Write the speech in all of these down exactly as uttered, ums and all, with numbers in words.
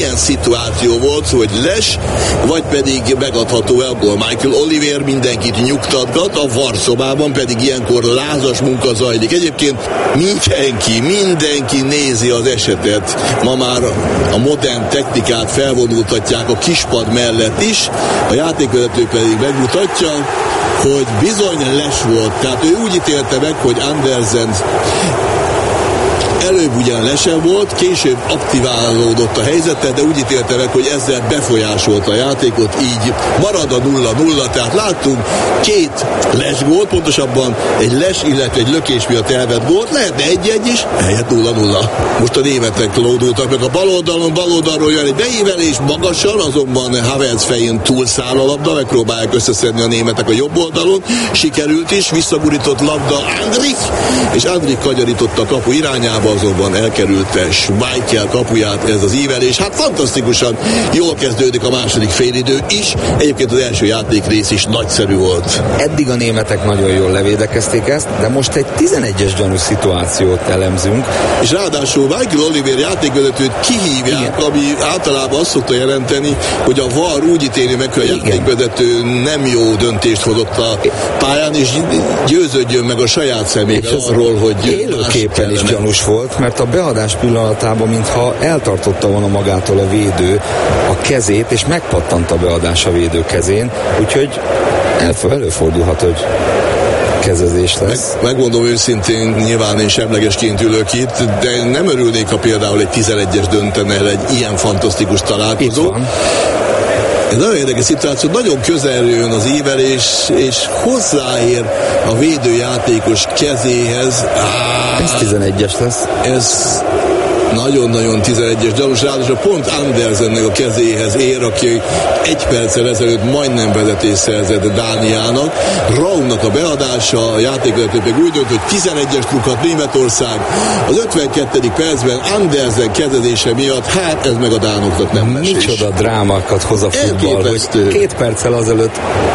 ilyen szituáció volt, hogy les, vagy pedig megadható el gól. Michael Oliver mindenkit nyugtatgat, a varszobában pedig ilyenkor lázas munka zajlik. Egyébként mindenki, mindenki nézi az esetet. Ma már a modern technikát felvonultatják a kispad mellett is, a játékvezető pedig megmutatja, hogy bizony les volt. Tehát ő úgy ítélte meg, hogy Andersen előbb ugyan lesen volt, később aktiválódott a helyzete, de úgy ítélte meg, hogy ezzel befolyásolta a játékot, így marad a nulla nulla, tehát láttunk két lesgólt, pontosabban egy les, illetve egy lökés miatt elvett gólt, lehetne egy-egy is, helyett nulla nulla. Most a németek lódultak meg a baloldalon, baloldalról jön egy beívelés magasan, azonban Havertz fején túlszáll a labda, megpróbálják összeszedni a németek a jobb oldalon, sikerült is, visszagurított labda Andrich, és Andrich kagyarította a kapu irányába, azonban elkerülte Schmeichel kapuját ez az ívelés. Hát fantasztikusan jól kezdődik a második félidő is. Egyébként az első játékrész is nagyszerű volt. Eddig a németek nagyon jól levédekezték ezt, de most egy tizenegyes gyanús szituációt elemzünk. És ráadásul Michael Oliver játékvezetőt kihívják, igen, ami általában azt szokta jelenteni, hogy a vé á er úgy ítéli meg, hogy a játékvezető nem jó döntést hozott a pályán, és győződjön meg a saját szemével arról, hogy élőképpen is gyanús volt, mert a beadás pillanatában, mintha eltartotta volna magától a védő a kezét, és megpattant a beadás a védő kezén, úgyhogy előfordulhat, hogy kezezés lesz. Meg, megmondom őszintén, nyilván én semlegesként ülök itt, de nem örülnék, ha például egy tizenegyes döntene el egy ilyen fantasztikus találkozó. Ez nagyon érdekes szituáció, nagyon közel jön az ívelés, és hozzáér a védőjátékos kezéhez. Á, ez tizenegyes lesz. Ez nagyon-nagyon tizenegyes gyanús, ráadásul pont Andersennek a kezéhez ér, aki egy perccel ezelőtt majdnem vezetést szerzett Dániának. Raumnak a beadása, a játékvezető pedig úgy dönt, hogy tizenegyes trukat Németország. Az ötvenkettedik percben Andersen kezezése miatt, hát ez meg a dánoknak nem mesés. Micsoda drámákat hoz a futball, hogy két perccel azelőtt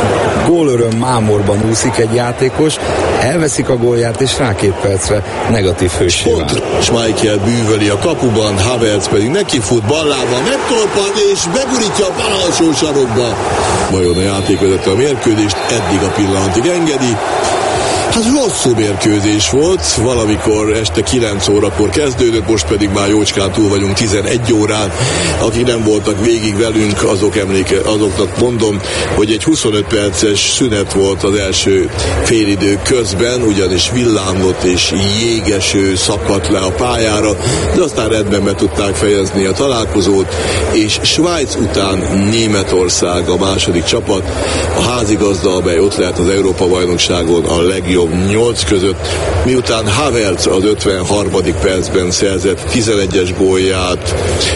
gólöröm mámorban úszik egy játékos, elveszik a gólját, és rá két percre negatív hősé vált. Schmeichel bűvöli a kapuban, Havertz pedig neki fut ballával, megtorpan és begurítja a bal alsó sarokba. Vajon a játékvezető a mérkőzést eddig a pillanatig engedi? Hát hosszú mérkőzés volt, valamikor este kilenc órakor kezdődött, most pedig már jócskán túl vagyunk tizenegy órán. Akik nem voltak végig velünk, azok emléke, azoknak mondom, hogy egy huszonöt perces szünet volt az első félidő közben, ugyanis villámlott és jégeső szakadt le a pályára, de aztán rendben be tudták fejezni a találkozót, és Svájc után Németország a második csapat, a házigazda, amely ott lehet az Európa-bajnokságon a legjobb nyolc között, miután Havertz az ötvenharmadik percben szerzett tizenegyes gólját,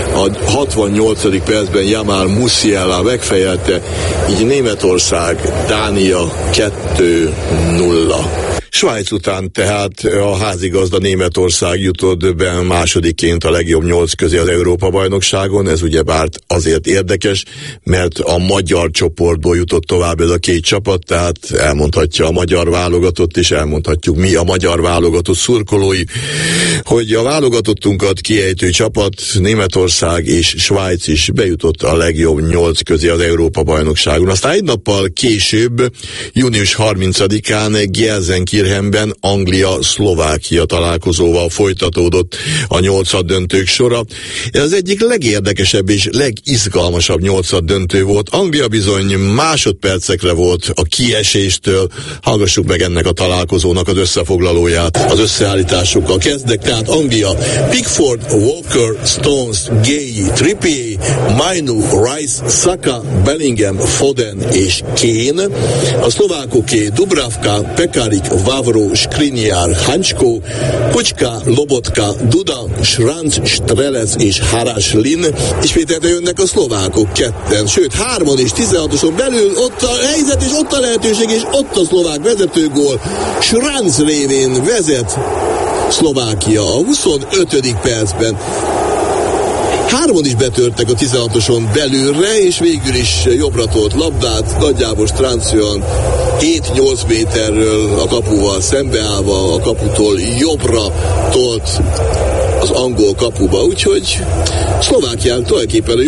a hatvannyolcadik percben Jamal Musiala megfejelte, így Németország, Dánia kettő nulla. Svájc után tehát a házigazda Németország jutott be másodikként a legjobb nyolc közé az Európa-bajnokságon. Ez ugyebár azért érdekes, mert a magyar csoportból jutott tovább ez a két csapat, tehát elmondhatja a magyar válogatott, és elmondhatjuk mi a magyar válogatott szurkolói, hogy a válogatottunkat kiejtő csapat, Németország és Svájc is bejutott a legjobb nyolc közé az Európa-bajnokságon. Aztán egy nappal később, június harmincadikán Gelsenkirchenben Anglia-Szlovákia találkozóval folytatódott a nyolcaddöntők sora. Ez az egyik legérdekesebb és legizgalmasabb nyolcaddöntő volt. Anglia bizony másodpercekre volt a kieséstől. Hallgassuk meg ennek a találkozónak az összefoglalóját. Az összeállításokkal kezdek, tehát Anglia: Pickford, Walker, Stones, Gay, Trippier, Mainu, Rice, Saka, Bellingham, Foden és Kane. A szlovákoké Dubravka, Pekarik, Vavro, Skriniar, Hančko, Pučka, Lobotka, Duda, Šranc, Strelec és Haraslin. Ismételten jönnek a szlovákok ketten, sőt hárman és tizenhatoson belül ott a helyzet és ott a lehetőség és ott a szlovák vezetőgól. Šranc révén vezet Szlovákia a huszonötödik percben. Hárman is betörtek a tizenhatoson belülre, és végül is jobbra tolt labdát, nagyjából Strancion hét-nyolc méterről a kapuval szembeállva, a kaputól jobbra tolt az angol kapuba, úgyhogy Szlovákián tulajdonképpen